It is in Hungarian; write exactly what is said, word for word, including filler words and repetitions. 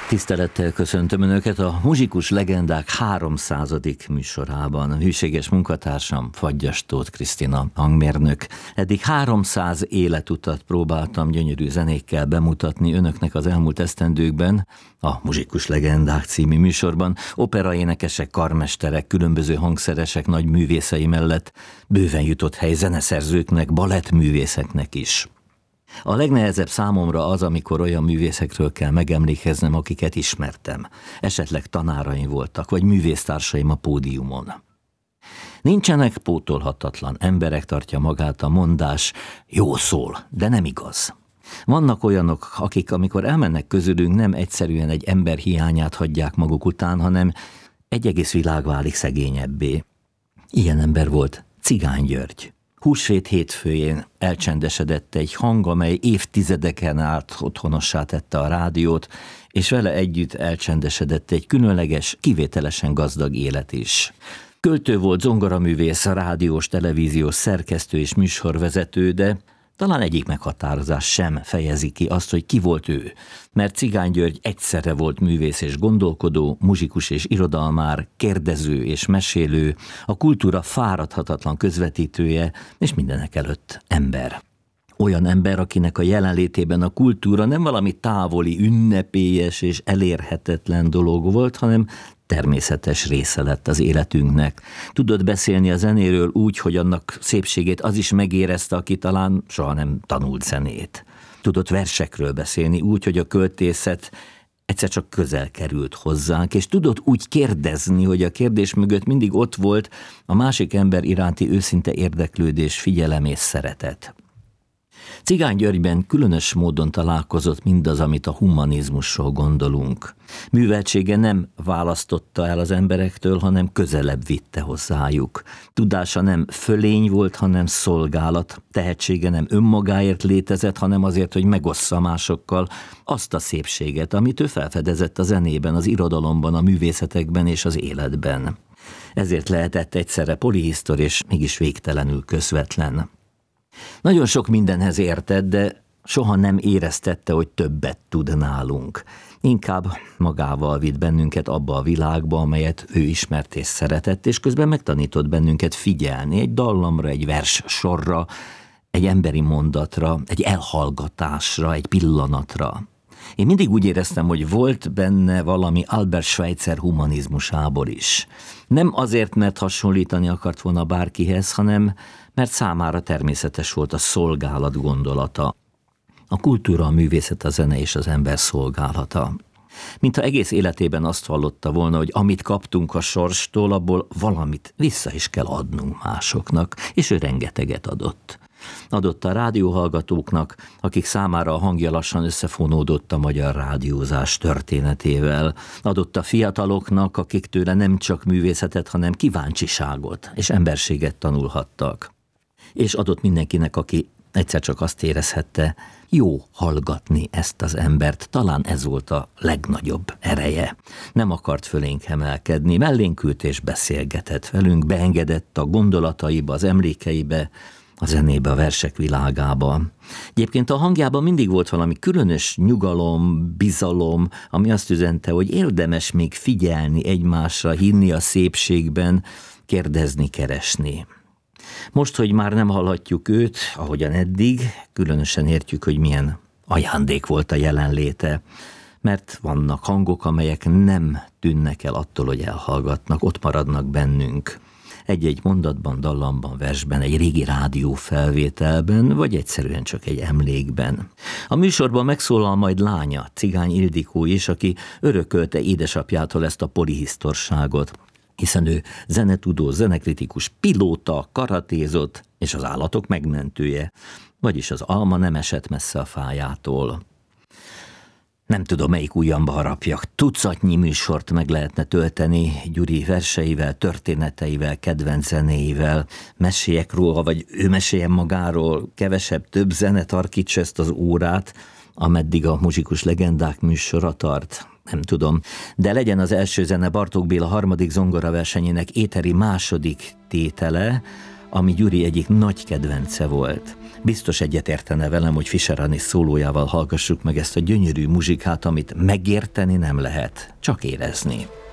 Tisztelettel köszöntöm Önöket a Muzsikus Legendák háromszázadik műsorában. Hűséges munkatársam Fagyas Tóth Krisztina hangmérnök. Eddig háromszáz életutat próbáltam gyönyörű zenékkel bemutatni Önöknek az elmúlt esztendőkben, a Muzsikus Legendák című műsorban. Operaénekesek, karmesterek, különböző hangszeresek nagy művészei mellett bőven jutott hely zeneszerzőknek, balettművészeknek is. A legnehezebb számomra az, amikor olyan művészekről kell megemlékeznem, akiket ismertem. Esetleg tanáraim voltak, vagy művésztársaim a pódiumon. Nincsenek pótolhatatlan emberek, tartja magát a mondás, jó szól, de nem igaz. Vannak olyanok, akik amikor elmennek közülünk, nem egyszerűen egy ember hiányát hagyják maguk után, hanem egy egész világ válik szegényebbé. Ilyen ember volt Cigány György. Húsvét hétfőjén elcsendesedett egy hang, amely évtizedeken át otthonossá tette a rádiót, és vele együtt elcsendesedett egy különleges, kivételesen gazdag élet is. Költő volt, zongoraművész, rádiós, televíziós szerkesztő és műsorvezető, de talán egyik meghatározás sem fejezi ki azt, hogy ki volt ő, mert Cigány György egyszerre volt művész és gondolkodó, muzsikus és irodalmár, kérdező és mesélő, a kultúra fáradhatatlan közvetítője, és mindenek előtt ember. Olyan ember, akinek a jelenlétében a kultúra nem valami távoli, ünnepélyes és elérhetetlen dolog volt, hanem természetes része lett az életünknek. Tudott beszélni a zenéről úgy, hogy annak szépségét az is megérezte, aki talán soha nem tanult zenét. Tudott versekről beszélni úgy, hogy a költészet egyszer csak közel került hozzánk, és tudott úgy kérdezni, hogy a kérdés mögött mindig ott volt a másik ember iránti őszinte érdeklődés, figyelem és szeretet. Cigány Györgyben különös módon találkozott mindaz, amit a humanizmusról gondolunk. Műveltsége nem választotta el az emberektől, hanem közelebb vitte hozzájuk. Tudása nem fölény volt, hanem szolgálat. Tehetsége nem önmagáért létezett, hanem azért, hogy megossza másokkal azt a szépséget, amit ő felfedezett a zenében, az irodalomban, a művészetekben és az életben. Ezért lehetett egyszerre polihisztor és mégis végtelenül közvetlen. Nagyon sok mindenhez értett, de soha nem éreztette, hogy többet tud nálunk. Inkább magával vitt bennünket abba a világba, amelyet ő ismert és szeretett, és közben megtanított bennünket figyelni egy dallamra, egy vers sorra, egy emberi mondatra, egy elhallgatásra, egy pillanatra. Én mindig úgy éreztem, hogy volt benne valami Albert Schweitzer humanizmusából is. Nem azért, mert hasonlítani akart volna bárkihez, hanem mert számára természetes volt a szolgálat gondolata. A kultúra, a művészet, a zene és az ember szolgálata. Mintha egész életében azt vallotta volna, hogy amit kaptunk a sorstól, abból valamit vissza is kell adnunk másoknak, és ő rengeteget adott. Adott a rádióhallgatóknak, akik számára a hangja lassan összefonódott a magyar rádiózás történetével. Adott a fiataloknak, akik tőle nem csak művészetet, hanem kíváncsiságot és emberséget tanulhattak. És adott mindenkinek, aki egyszer csak azt érezhette, jó hallgatni ezt az embert, talán ez volt a legnagyobb ereje. Nem akart fölénk emelkedni, mellénk ült és beszélgetett velünk, beengedett a gondolataiba, az emlékeibe, a zenébe, a versek világába. Egyébként a hangjában mindig volt valami különös nyugalom, bizalom, ami azt üzente, hogy érdemes még figyelni egymásra, hinni a szépségben, kérdezni, keresni. Most, hogy már nem hallhatjuk őt, ahogyan eddig, különösen értjük, hogy milyen ajándék volt a jelenléte, mert vannak hangok, amelyek nem tűnnek el attól, hogy elhallgatnak, ott maradnak bennünk. Egy-egy mondatban, dallamban, versben, egy régi rádiófelvételben, vagy egyszerűen csak egy emlékben. A műsorban megszólal majd lánya, Cigány Ildikó is, aki örökölte édesapjától ezt a polihisztorságot, hiszen ő zenetudó, zenekritikus, pilóta, karatézott, és az állatok megmentője, vagyis az alma nem esett messze a fájától. Nem tudom, melyik ujjamba harapjak. Tucatnyi műsort meg lehetne tölteni Gyuri verseivel, történeteivel, kedvenc zenéivel, mesélyek róla, vagy ő meséljen magáról, kevesebb, több zene tarkítsa ezt az órát, ameddig a Muzsikus Legendák műsora tart. Nem tudom, de legyen az első zene Bartók Béla harmadik zongoraversenyének éteri második tétele, ami Gyuri egyik nagy kedvence volt. Biztos egyetértene velem, hogy Fischer Anis szólójával hallgassuk meg ezt a gyönyörű muzsikát, amit megérteni nem lehet, csak érezni.